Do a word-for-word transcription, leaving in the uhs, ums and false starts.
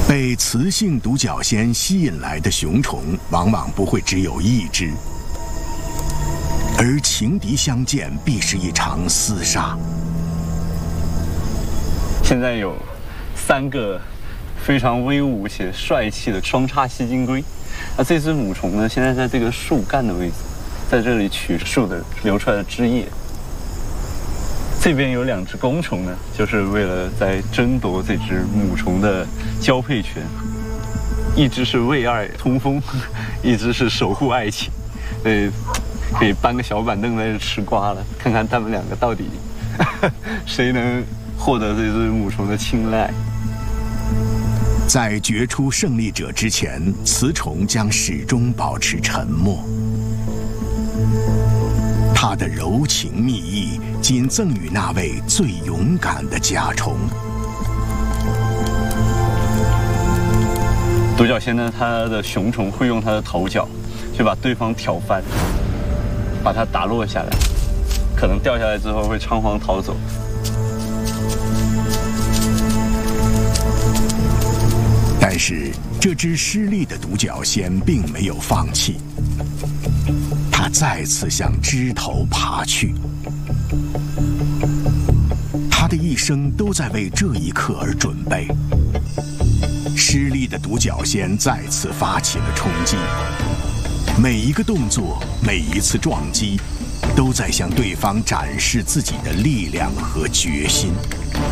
被雌性独角仙吸引来的雄虫，往往不会只有一只，而情敌相见，必是一场厮杀。 现在有三个非常威武且帅气的双叉吸金龟，那这只母虫呢，现在在这个树干的位置，在这里取树的流出来的汁液。这边有两只公虫呢，就是为了在争夺这只母虫的交配权，一只是为爱通风，一只是守护爱情，所以可以搬个小板凳在这吃瓜了，看看他们两个到底谁能获得这只母虫的青睐。 在决出胜利者之前，雌虫将始终保持沉默。它的柔情蜜意仅赠予那位最勇敢的甲虫。 独角仙呢，它的雄虫会用它的头角去把对方挑翻，把它打落下来，可能掉下来之后会仓皇逃走。 但是这只失利的独角仙并没有放弃。它再次向枝头爬去，它的一生都在为这一刻而准备。失利的独角仙再次发起了冲击，每一个动作，每一次撞击，都在向对方展示自己的力量和决心。